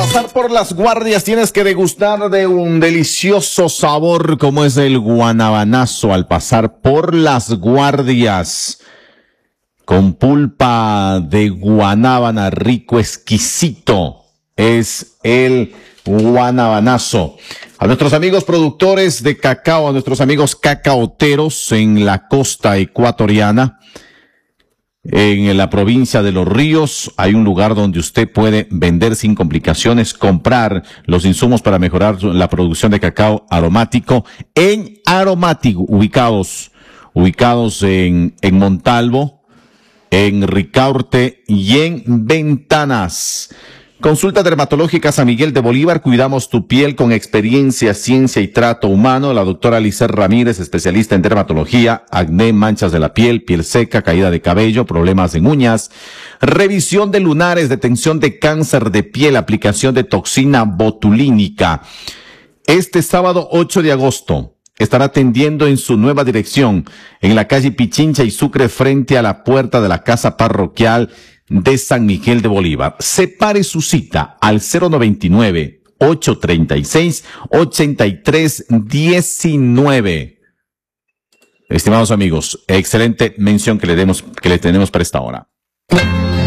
pasar por Las Guardias tienes que degustar de un delicioso sabor como es el guanabanazo al pasar por Las Guardias. Con pulpa de guanábana rico, exquisito, es el guanabanazo. A nuestros amigos productores de cacao, a nuestros amigos cacaoteros en la costa ecuatoriana, en la provincia de Los Ríos, hay un lugar donde usted puede vender sin complicaciones, comprar los insumos para mejorar la producción de cacao aromático en Aromático, ubicados en Montalvo, en Ricaurte y en Ventanas. Consulta dermatológica San Miguel de Bolívar, cuidamos tu piel con experiencia, ciencia y trato humano. La doctora Licer Ramírez, especialista en dermatología, acné, manchas de la piel, piel seca, caída de cabello, problemas en uñas, revisión de lunares, detención de cáncer de piel, aplicación de toxina botulínica. Este sábado 8 de agosto estará atendiendo en su nueva dirección, en la calle Pichincha y Sucre, frente a la puerta de la casa parroquial de San Miguel de Bolívar. Separe su cita al 099-836-8319. Estimados amigos, excelente mención que le tenemos para esta hora.